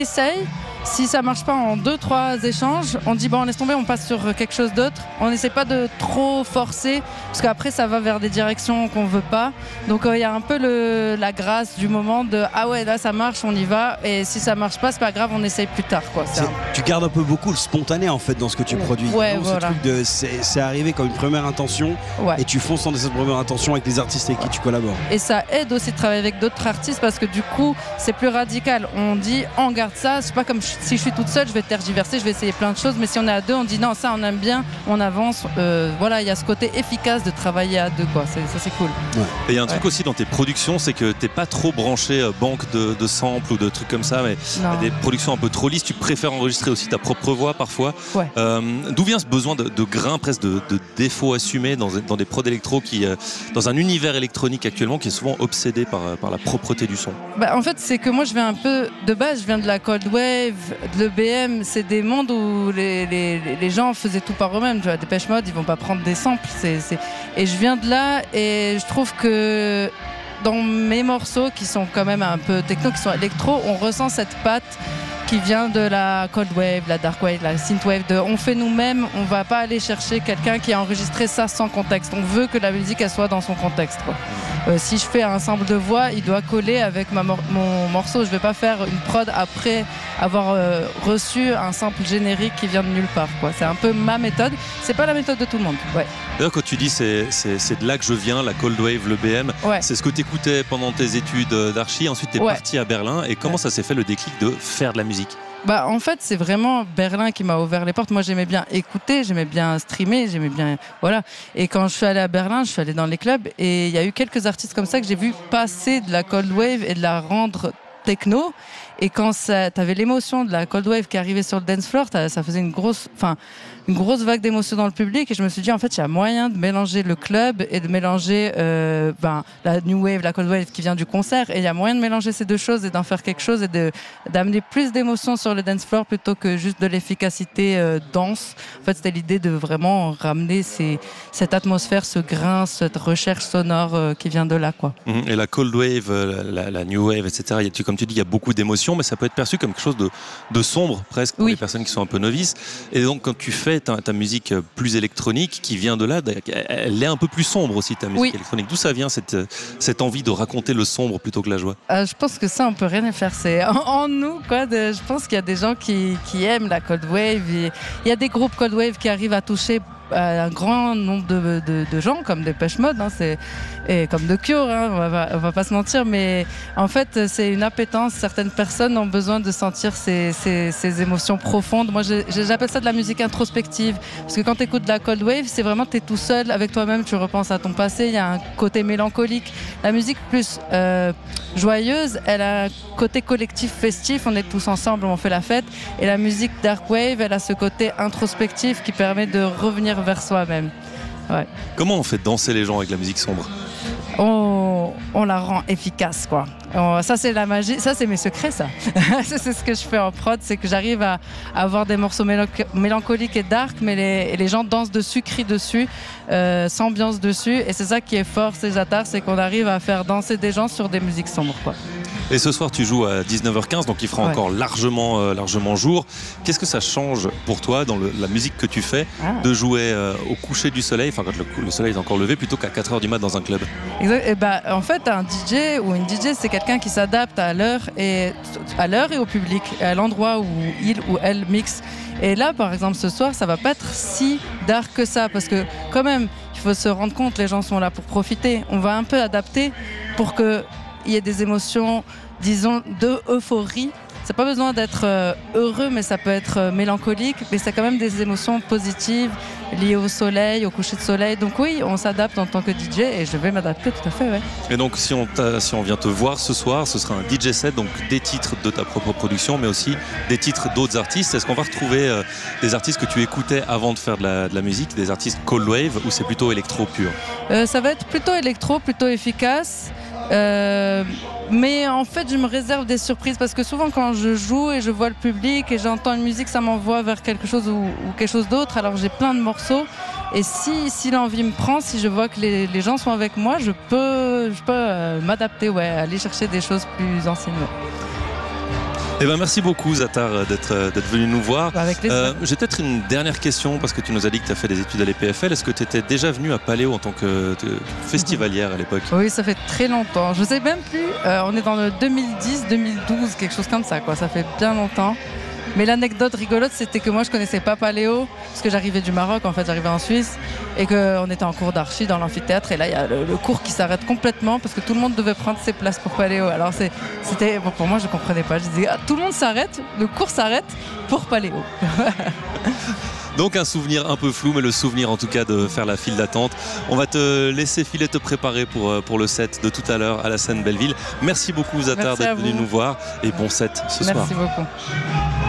essaye. Si ça marche pas en 2-3 échanges, on dit bon, on laisse tomber, on passe sur quelque chose d'autre. On n'essaie pas de trop forcer parce qu'après ça va vers des directions qu'on veut pas. Donc il y a un peu la grâce du moment de ah ouais, là ça marche, on y va, et si ça marche pas, c'est pas grave, on essaye plus tard quoi. Tu gardes un peu beaucoup le spontané en fait dans ce que tu produis. Ouais, non, voilà. Ce truc de c'est arrivé comme une première intention, ouais. Et tu fonces dans cette première intention avec les artistes avec qui tu collabores. Et ça aide aussi de travailler avec d'autres artistes parce que du coup c'est plus radical. On dit on garde ça, c'est pas comme si je suis toute seule, je vais tergiverser, je vais essayer plein de choses, mais si on est à deux, on dit non, ça on aime bien, on avance. Voilà, il y a ce côté efficace de travailler à deux quoi. Ça c'est cool. Ouais. Et il y a un truc aussi dans tes productions, c'est que t'es pas trop branché banque de samples ou de trucs comme ça, mais des productions un peu trop lisses. Tu préfères enregistrer aussi ta propre voix parfois. Ouais. D'où vient ce besoin de grain, presque de défaut assumé dans des prods électro qui, dans un univers électronique actuellement qui est souvent obsédé par la propreté du son? En fait, c'est que moi je viens un peu de base, je viens de la Cold Wave, de l'EBM. C'est des mondes où les gens faisaient tout par eux-mêmes. Tu vois, Depeche Mode, ils vont pas prendre des samples. Et je viens de là et je trouve que dans mes morceaux qui sont quand même un peu techno, qui sont électro, on ressent cette patte qui vient de la Cold Wave, la Dark Wave, la Synth Wave. On fait nous-mêmes, on va pas aller chercher quelqu'un qui a enregistré ça sans contexte. On veut que la musique elle soit dans son contexte, quoi. Si je fais un sample de voix, il doit coller avec mon morceau. Je vais pas faire une prod après avoir reçu un sample générique qui vient de nulle part, quoi. C'est un peu ma méthode. C'est pas la méthode de tout le monde. Ouais. D'ailleurs, quand tu dis c'est de là que je viens, la Cold Wave, le BM, c'est ce que tu écoutais pendant tes études d'archi. Ensuite, tu es parti à Berlin. Et comment ça s'est fait le déclic de faire de la musique? En fait, c'est vraiment Berlin qui m'a ouvert les portes. Moi, j'aimais bien écouter, j'aimais bien streamer, j'aimais bien... Voilà. Et quand je suis allée à Berlin, je suis allée dans les clubs et il y a eu quelques artistes comme ça que j'ai vu passer de la Cold Wave et de la rendre techno. Et quand t'avais l'émotion de la Cold Wave qui arrivait sur le dance floor, ça faisait une grosse vague d'émotion dans le public. Et je me suis dit, en fait, il y a moyen de mélanger le club et de mélanger la New Wave, la Cold Wave qui vient du concert. Et il y a moyen de mélanger ces deux choses et d'en faire quelque chose et d'amener plus d'émotion sur le dance floor plutôt que juste de l'efficacité danse. En fait, c'était l'idée de vraiment ramener cette atmosphère, ce grain, cette recherche sonore qui vient de là, quoi. Et la Cold Wave, la New Wave, etc., comme tu dis, il y a beaucoup d'émotions, mais ça peut être perçu comme quelque chose de sombre presque pour les personnes qui sont un peu novices. Et donc quand tu fais ta musique plus électronique qui vient de là, elle est un peu plus sombre aussi, ta musique électronique. D'où ça vient cette envie de raconter le sombre plutôt que la joie? Je pense que ça on peut rien y faire, c'est en nous quoi. Je pense qu'il y a des gens qui aiment la Cold Wave. Il y a des groupes Cold Wave qui arrivent à toucher un grand nombre de gens comme Depeche Mode, et comme The Cure, on va pas se mentir, mais en fait c'est une appétence. Certaines personnes ont besoin de sentir ces émotions profondes. Moi j'appelle ça de la musique introspective, parce que quand tu écoutes de la Cold Wave, c'est vraiment t'es tout seul avec toi-même, tu repenses à ton passé, il y a un côté mélancolique. La musique plus joyeuse, elle a un côté collectif, festif, on est tous ensemble, on fait la fête, et la musique Dark Wave, elle a ce côté introspectif qui permet de revenir vers soi-même. Ouais. Comment on fait danser les gens avec la musique sombre? On la rend efficace, quoi. Ça c'est la magie, ça c'est mes secrets, ça. C'est ce que je fais en prod, c'est que j'arrive à avoir des morceaux mélancoliques et dark, mais les gens dansent dessus, crient dessus, s'ambiancent dessus, et c'est ça qui est fort, ces Attar, c'est qu'on arrive à faire danser des gens sur des musiques sombres, quoi. Et ce soir, tu joues à 19h15, donc il fera encore largement jour. Qu'est-ce que ça change pour toi dans la musique que tu fais de jouer au coucher du soleil, enfin quand le soleil est encore levé, plutôt qu'à 4h du mat dans un club? Exact. Et en fait, un DJ ou une DJ, c'est quelqu'un qui s'adapte à l'heure et au public, et à l'endroit où il ou elle mixe. Et là, par exemple, ce soir, ça va pas être si dark que ça, parce que quand même, il faut se rendre compte, les gens sont là pour profiter. On va un peu adapter pour que il y ait des émotions, disons, d'euphorie. Ça n'a pas besoin d'être heureux, mais ça peut être mélancolique. Mais c'est quand même des émotions positives liées au soleil, au coucher de soleil. Donc oui, on s'adapte en tant que DJ et je vais m'adapter tout à fait, ouais. Et donc si on vient te voir ce soir, ce sera un DJ set, donc des titres de ta propre production, mais aussi des titres d'autres artistes. Est-ce qu'on va retrouver des artistes que tu écoutais avant de faire de la musique, des artistes Cold Wave, ou c'est plutôt électro pur? Ça va être plutôt électro, plutôt efficace. Mais en fait je me réserve des surprises, parce que souvent quand je joue et je vois le public et j'entends une musique, ça m'envoie vers quelque chose ou quelque chose d'autre. Alors j'ai plein de morceaux, et si l'envie me prend, si je vois que les gens sont avec moi, je peux m'adapter, aller chercher des choses plus anciennes. Eh ben, merci beaucoup Zatar d'être venu nous voir. Avec plaisir. J'ai peut-être une dernière question parce que tu nous as dit que tu as fait des études à l'EPFL. Est-ce que tu étais déjà venu à Paléo en tant que festivalière à l'époque? Oui, ça fait très longtemps. Je sais même plus. On est dans le 2010, 2012, quelque chose comme ça, quoi. Ça fait bien longtemps. Mais l'anecdote rigolote, c'était que moi, je connaissais pas Paléo, parce que j'arrivais du Maroc, en fait, j'arrivais en Suisse, et qu'on était en cours d'archi dans l'amphithéâtre, et là, il y a le cours qui s'arrête complètement, parce que tout le monde devait prendre ses places pour Paléo. Alors, c'était, bon, pour moi, je comprenais pas. Je disais, tout le monde s'arrête, le cours s'arrête pour Paléo. Donc un souvenir un peu flou, mais le souvenir en tout cas de faire la file d'attente. On va te laisser filer, te préparer pour le set de tout à l'heure à la scène Belleville. Merci beaucoup Zatar d'être venu nous voir et bon set ce soir. Merci beaucoup.